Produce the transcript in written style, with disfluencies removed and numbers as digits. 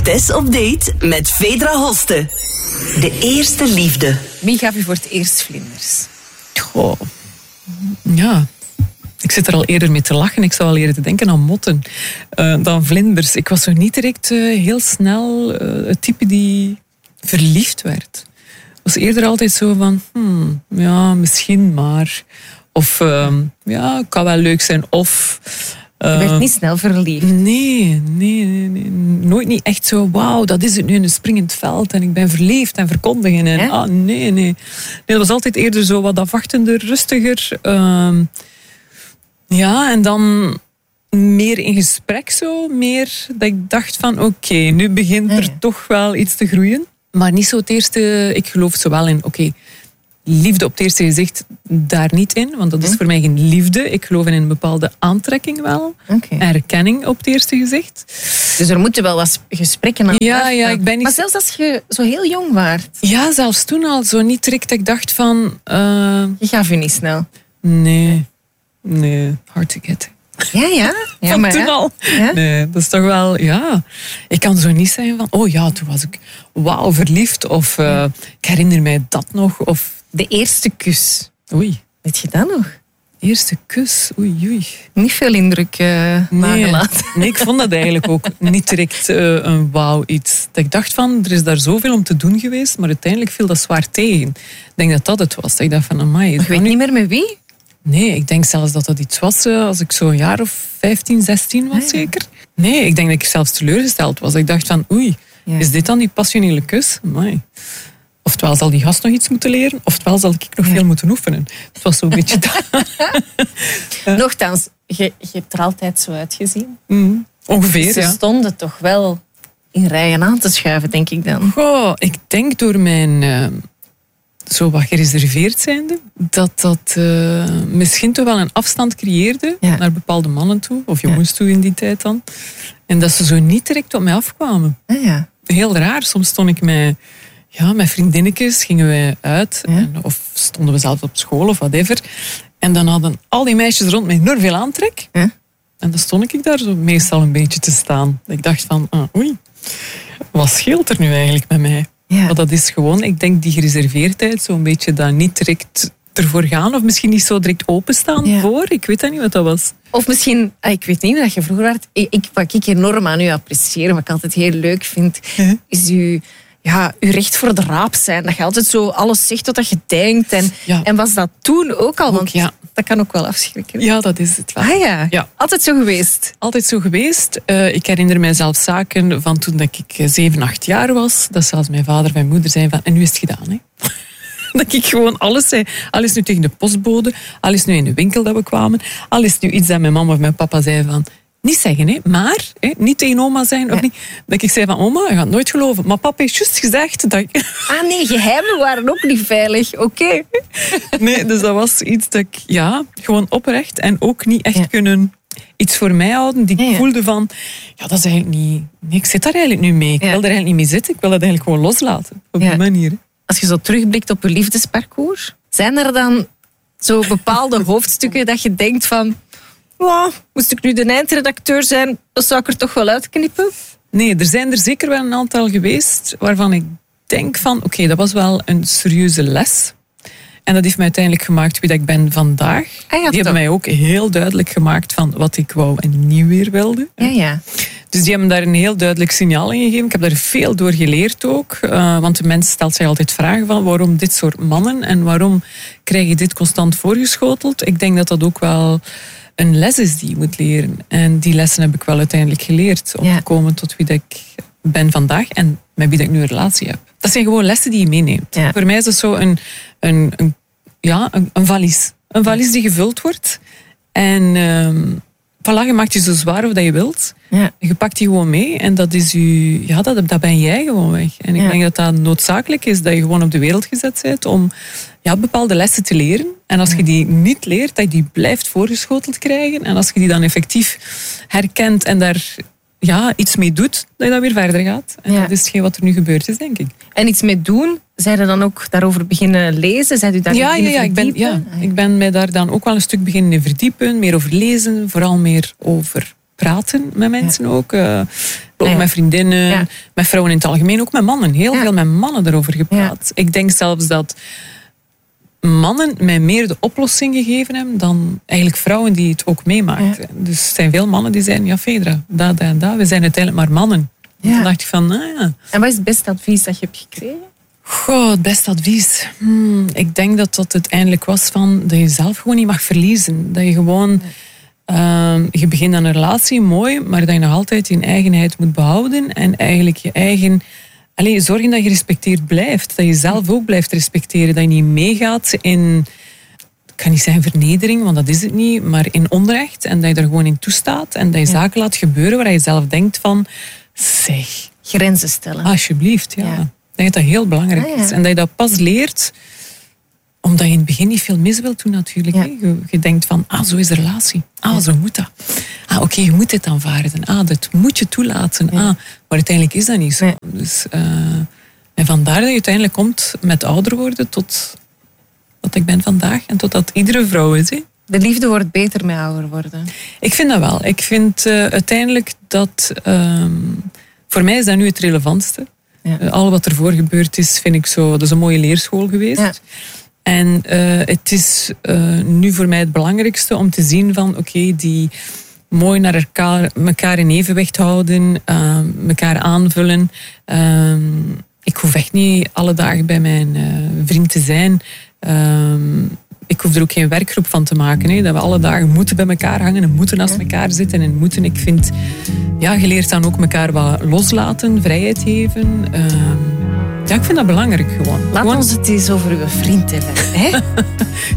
Tess op date met Vedra Hoste. De eerste liefde. Wie gaf u voor het eerst vlinders? Goh. Ja, ik zit er al eerder mee te lachen. Ik zou al eerder te denken aan motten dan vlinders. Ik was zo niet direct heel snel het type die verliefd werd. Het was eerder altijd zo van, ja, misschien maar. Of, ja, kan wel leuk zijn. Of... Je werd niet snel verliefd? Nee. Nooit niet echt zo, wauw, dat is het nu in een springend veld en ik ben verliefd en verkondigen. En, nee. Dat was altijd eerder zo wat afwachtender, rustiger. Ja, en dan meer in gesprek zo. Meer dat ik dacht van, oké, nu begint er toch wel iets te groeien. Maar niet zo het eerste, ik geloof zo wel in, liefde op het eerste gezicht, daar niet in. Want dat is voor mij geen liefde. Ik geloof in een bepaalde aantrekking wel. Erkenning op het eerste gezicht. Dus er moeten wel wat gesprekken aan. Ja, ik ben niet... Maar zelfs als je zo heel jong waart. Ja, zelfs toen al zo niet direct dat ik dacht van... Je gaf je niet snel. Nee, hard to get. Ja van maar toen al. Ja? Nee, dat is toch wel... Ja, ik kan zo niet zeggen van... Oh ja, toen was ik wauw verliefd. Of ik herinner mij dat nog. Of... De eerste kus. Oei. Weet je dat nog? Eerste kus, oei. Niet veel indruk nagelaten. Nee, ik vond dat eigenlijk ook niet direct een wauw iets. Dat ik dacht van, er is daar zoveel om te doen geweest, maar uiteindelijk viel dat zwaar tegen. Ik denk dat dat het was. Dat ik dacht van, amai. Je weet niet meer met wie? Nee, ik denk zelfs dat dat iets was als ik zo'n jaar of 15, 16 was zeker. Nee, ik denk dat ik zelfs teleurgesteld was. Dat ik dacht van, oei, is dit dan die passionele kus? Amai. Oftewel zal die gast nog iets moeten leren, oftewel zal ik nog veel moeten oefenen. Het was zo'n beetje dat. Nochtans, je hebt er altijd zo uitgezien. Ongeveer, Ze stonden toch wel in rijen aan te schuiven, denk ik dan. Goh, ik denk door mijn zo wat gereserveerd zijnde, dat misschien toch wel een afstand creëerde naar bepaalde mannen toe, of jongens toe in die tijd dan. En dat ze zo niet direct op mij afkwamen. Heel raar, soms stond ik met vriendinnetjes, gingen wij uit. Of stonden we zelf op school of whatever. En dan hadden al die meisjes rond mij enorm veel aantrek. En dan stond ik daar zo meestal een beetje te staan. Ik dacht van, oei, wat scheelt er nu eigenlijk met mij? Maar dat is gewoon, ik denk die gereserveerdheid, zo'n beetje dat niet direct ervoor gaan. Of misschien niet zo direct openstaan voor. Ik weet dat niet wat dat was. Of misschien, ik weet niet hoe dat je vroeger werd. Wat ik enorm aan u apprecieer, wat ik altijd heel leuk vind, is uw recht voor de raap zijn. Dat je altijd zo alles zegt wat je denkt. En was dat toen ook al? Want dat kan ook wel afschrikken. Ja, dat is het wel. Ja. Altijd zo geweest? Altijd zo geweest. Ik herinner mij zelf zaken van toen dat ik 7, 8 jaar was. Dat zelfs mijn vader en mijn moeder zeiden van, en nu is het gedaan, hè? Dat ik gewoon alles zei. Al is nu tegen de postbode, al is nu in de winkel dat we kwamen, al is nu iets dat mijn mama of mijn papa zei van... Niet zeggen, hè, maar niet tegen oma zijn. Of niet. Dat ik zei van, oma, je gaat het nooit geloven. Maar papa heeft juist gezegd dat ik... nee, geheimen waren ook niet veilig. Oké. Nee, dus dat was iets dat ik gewoon oprecht en ook niet echt kunnen iets voor mij houden. Die ik voelde van, dat is eigenlijk niet... Nee, ik zit daar eigenlijk nu mee. Ik wil er eigenlijk niet mee zitten. Ik wil dat eigenlijk gewoon loslaten. Op die manier. Als je zo terugblikt op je liefdesparcours, zijn er dan zo bepaalde hoofdstukken dat je denkt van... moest ik nu de eindredacteur zijn, dat zou ik er toch wel uitknippen? Nee, er zijn er zeker wel een aantal geweest waarvan ik denk van, dat was wel een serieuze les. En dat heeft mij uiteindelijk gemaakt wie dat ik ben vandaag. Die hebben mij ook heel duidelijk gemaakt van wat ik wou en niet weer wilde. Dus die hebben daar een heel duidelijk signaal in gegeven. Ik heb daar veel door geleerd ook. Want de mens stelt zich altijd vragen van waarom dit soort mannen en waarom krijg je dit constant voorgeschoteld. Ik denk dat dat ook wel een les is die je moet leren. En die lessen heb ik wel uiteindelijk geleerd om te komen tot wie dat ik ben vandaag en met wie dat ik nu een relatie heb. Dat zijn gewoon lessen die je meeneemt. Voor mij is het zo een valies. Een valies die gevuld wordt. En je maakt je zo zwaar of dat je wilt. Je pakt die gewoon mee en dat is dat ben jij gewoon weg. En ik denk dat dat noodzakelijk is, dat je gewoon op de wereld gezet bent om bepaalde lessen te leren. En als je die niet leert, dat je die blijft voorgeschoteld krijgen. En als je die dan effectief herkent en daar iets mee doet, dat je dan weer verder gaat. En dat is hetgeen wat er nu gebeurd is, denk ik. En iets mee doen? Zijn er dan ook daarover beginnen lezen? Zijn u daar ik ben mij daar dan ook wel een stuk beginnen verdiepen. Meer over lezen, vooral meer over praten met mensen ook. Ook met vriendinnen, met vrouwen in het algemeen, ook met mannen. Heel veel met mannen erover gepraat. Ik denk zelfs dat mannen mij meer de oplossing gegeven hebben dan eigenlijk vrouwen die het ook meemaakten. Dus er zijn veel mannen die zeiden, ja Fedra, dat en dat, we zijn uiteindelijk maar mannen. Toen dacht ik van, En wat is het beste advies dat je hebt gekregen? Goh, het beste advies. Ik denk dat dat uiteindelijk was van dat je zelf gewoon niet mag verliezen. Dat je gewoon... je begint aan een relatie, mooi, maar dat je nog altijd je eigenheid moet behouden en eigenlijk je eigen... zorgen dat je gerespecteerd blijft. Dat je zelf ook blijft respecteren. Dat je niet meegaat in... Ik kan niet zeggen vernedering, want dat is het niet, maar in onrecht. En dat je er gewoon in toestaat. En dat je zaken laat gebeuren waar je zelf denkt van... Zeg... Grenzen stellen. Alsjeblieft, ja. Ik denk dat dat heel belangrijk is. En dat je dat pas leert... Omdat je in het begin niet veel mis wilt doen natuurlijk. Ja. Je denkt van, zo is de relatie. Zo moet dat. Oké, je moet dit aanvaarden. Dat moet je toelaten. Maar uiteindelijk is dat niet zo. Dus, en vandaar dat je uiteindelijk komt met ouder worden tot wat ik ben vandaag. En totdat iedere vrouw is. De liefde wordt beter met ouder worden. Ik vind dat wel. Ik vind uiteindelijk dat... voor mij is dat nu het relevantste. Al wat ervoor gebeurd is, vind ik zo... Dat is een mooie leerschool geweest. Ja. En het is nu voor mij het belangrijkste om te zien van die mooi naar elkaar in evenwicht houden, elkaar aanvullen. Ik hoef echt niet alle dagen bij mijn vriend te zijn. Ik hoef er ook geen werkgroep van te maken. Dat we alle dagen moeten bij elkaar hangen en moeten naast elkaar zitten. En moeten, ik vind, je leert dan ook elkaar wat loslaten, vrijheid geven. Ik vind dat belangrijk gewoon. Laat ons het eens over uw vriend hebben. Hè?